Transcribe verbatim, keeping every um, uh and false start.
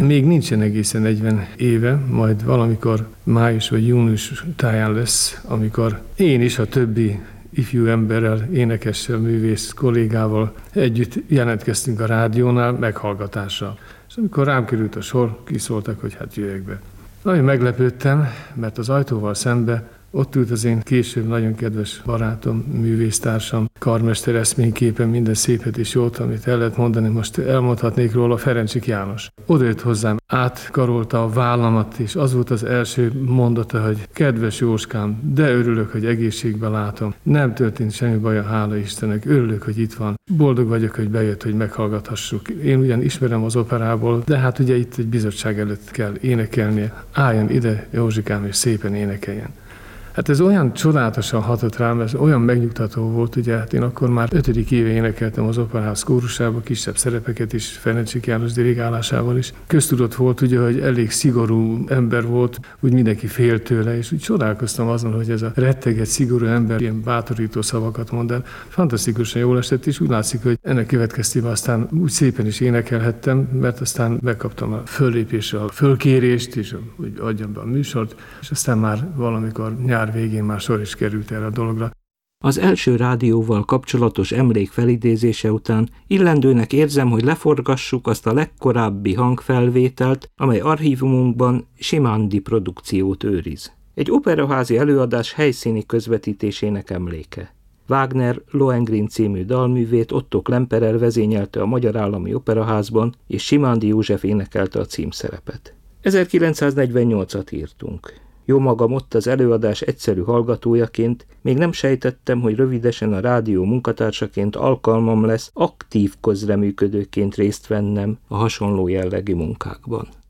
még nincsen egészen negyven éve, majd valamikor május vagy június táján lesz, amikor én is a többi ifjú emberrel, énekessel, művész kollégával együtt jelentkeztünk a rádiónál meghallgatásra. És amikor rám került a sor, kiszóltak, hogy hát jöjjek be. Nagyon meglepődtem, mert az ajtóval szembe ott ült az én később nagyon kedves barátom, művésztársam, karmester eszményképen, minden szépet és jót, amit el lehet mondani, most elmondhatnék róla, Ferencsik János. Oda jött hozzám, átkarolta a vállamat, és az volt az első mondata, hogy kedves Jóskám, de örülök, hogy egészségben látom. Nem történt semmi baja, hála Istennek, örülök, hogy itt van. Boldog vagyok, hogy bejött, hogy meghallgathassuk. Én ugyan ismerem az operából, de hát ugye itt egy bizottság előtt kell énekelnie. Álljon ide, Józsikám, és szépen énekeljen. Hát ez olyan csodálatosan hatott rám, ez olyan megnyugtató volt, ugye, hát én akkor már ötödik éve énekeltem az Operaház kórusába, kisebb szerepeket is, Ferencsik János dirigálásával is. Köztudott volt, ugye, hogy elég szigorú ember volt, úgy mindenki fél tőle, és úgy csodálkoztam azon, hogy ez a retteget, szigorú ember ilyen bátorító szavakat mond el. Fantasztikusan jól esett, és úgy látszik, hogy ennek következtében aztán úgy szépen is énekelhettem, mert aztán megkaptam a föllépésre a fölkérést, és hogy adjam be a műsort, és aztán már valamikor nyár végén már sor is került erre a dologra. Az első rádióval kapcsolatos emlék felidézése után illendőnek érzem, hogy leforgassuk azt a legkorábbi hangfelvételt, amely archívumunkban Simándi produkciót őriz. Egy operaházi előadás helyszíni közvetítésének emléke. Wagner Lohengrin című dalművét Otto Klemperer vezényelte a Magyar Állami Operaházban, és Simándi József énekelte a címszerepet. ezerkilencszáznegyvennyolcat írtunk. Jó magam ott az előadás egyszerű hallgatójaként még nem sejtettem, hogy rövidesen a rádió munkatársaként alkalmam lesz aktív közreműködőként részt vennem a hasonló jellegű munkákban.